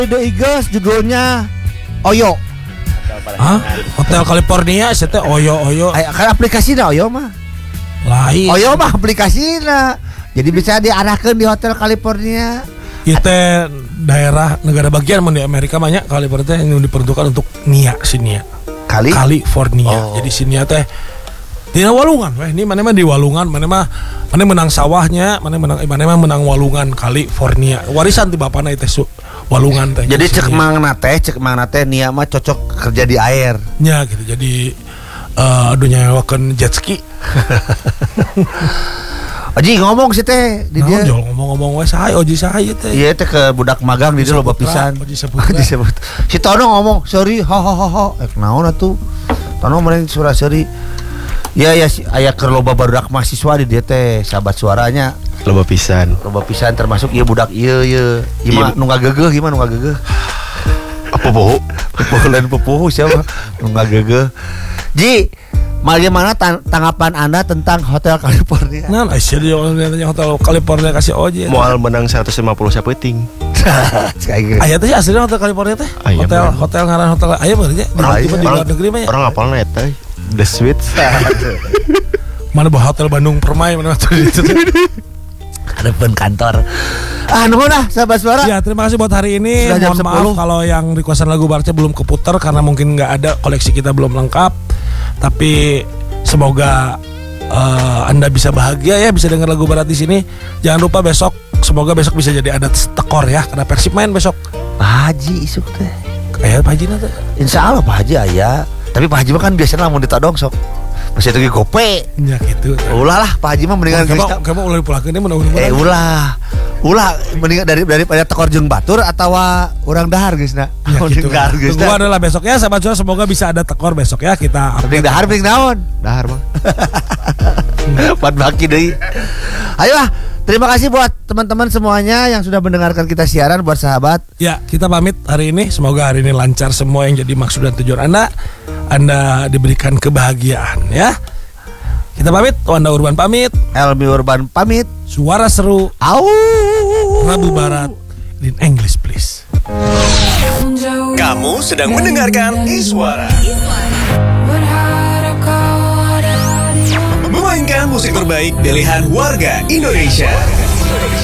Ide Igas judulnya Oyo. Hah? Hotel California saya teh Oyo. Kan aplikasinya Oyo mah. Lain. Oyo mah aplikasinya. Jadi bisa diarahkan di Hotel California. Ieu teh daerah negara bagian mun di Amerika banyak California teh yang diperuntukkan untuk Nia si Nia. California. Jadi si Nia teh di Walungan weh. Ini mana mah di Walungan, mana menang sawahnya, mana mah menang Walungan California. Warisan ti bapana teh Walungan teh. Jadi cek mangna teh Nia mah cocok kerja di air. Nya gitu. Jadi aduh nyawakeun jet ski. Oji ngomong sih teh di dia. Ngomong-ngomong we saha Oji saha ieu teh. Iya teh ke budak magang di dia loba pisan. Disebut. Si Tono ngomong, "Sorry, ho." Naon atuh? Tono meureun surah sorry. Ya aya keur loba barudak mahasiswa di dia teh, sahabat suaranya. Loba pisan termasuk ieu budak ieu. Ieu nu ngagegeuh gimana nu ngagegeuh? Apa boho? Lain pupuh siapa? Nu ngagegeuh. Ji, bagaimana tanggapan Anda tentang Hotel California? Nah, dia Hotel California kasih Oji. Moal menang 150 sapeting. Aya teh aslinya Hotel California teh. Hotel ngaran hotel aya bener nya. Di luar negeri mah ya. Orang apalna eta The Suite. Mana bawa Hotel Bandung Permai mana tuh itu. Ada pun kantor. Nuhun sahabat suara. Ya, terima kasih buat hari ini. Mohon maaf kalau yang requestan lagu Barca belum keputar karena mungkin nggak ada, koleksi kita belum lengkap. Tapi semoga Anda bisa bahagia ya, bisa dengar lagu Barat di sini. Jangan lupa semoga besok bisa jadi adat tekor ya, karena Persib main besok. Pak Haji isuk teh. Kayak Pak Haji nanti. Insya Allah Pak Haji aya. Tapi Pak Haji mah kan biasanya lamun ditodong sok. Masih itu gope. Ya gitu. Ulah lah Pak Haji mah mendingan kamu ulah dipulangkeun deh mudah-mudahan. Ulah mendingan daripada tekor jeung batur atau orang dahar geusna. Ya gitu. Tunggu adalah besok ya sahabat suara, semoga bisa ada tekor besok ya kita. Penting dahar penting naon? Dahar mah. Buat baki deui. Ayolah, terima kasih buat teman-teman semuanya yang sudah mendengarkan kita siaran, buat sahabat. Ya, kita pamit hari ini. Semoga hari ini lancar semua yang jadi maksud dan tujuan Anda diberikan kebahagiaan ya. Kita pamit, Wanda Urban pamit, Elmi Urban pamit. Suara seru Au Rabu Barat in English please. Kamu sedang mendengarkan Iswara. Memainkan musik terbaik pilihan warga Indonesia.